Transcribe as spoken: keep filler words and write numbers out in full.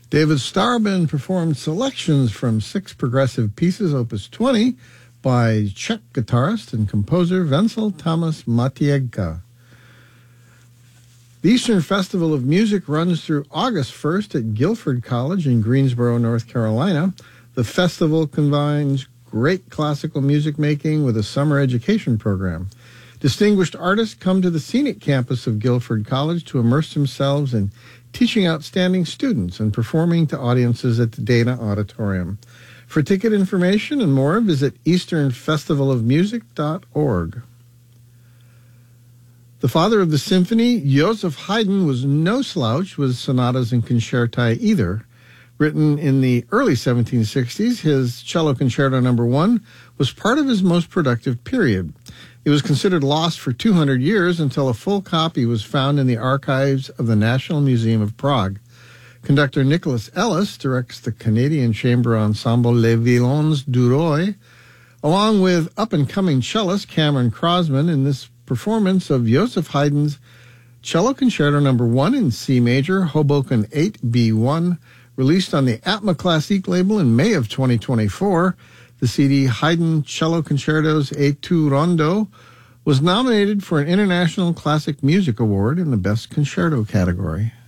David Starobin performed selections from six progressive pieces, opus twenty, by Czech guitarist and composer Wenzel Thomas Matiejka. The Eastern Festival of Music runs through August first at Guilford College in Greensboro, North Carolina. The festival combines great classical music making with a summer education program. Distinguished artists come to the scenic campus of Guilford College to immerse themselves in teaching outstanding students and performing to audiences at the Dana Auditorium. For ticket information and more, visit eastern festival of music dot org. The father of the symphony, Joseph Haydn, was no slouch with sonatas and concerti either. Written in the early seventeen sixties, his Cello Concerto Number One was part of his most productive period. It was considered lost for two hundred years until a full copy was found in the archives of the National Museum of Prague. Conductor Nicholas Ellis directs the Canadian chamber ensemble Les Violons du Roi, along with up-and-coming cellist Cameron Crosman in this performance of Joseph Haydn's Cello Concerto Number One in C major, Hoboken eight B one, released on the Atma Classique label in May of twenty twenty-four. The C D Haydn Cello Concertos Et tu Rondo was nominated for an International Classic Music Award in the Best Concerto category.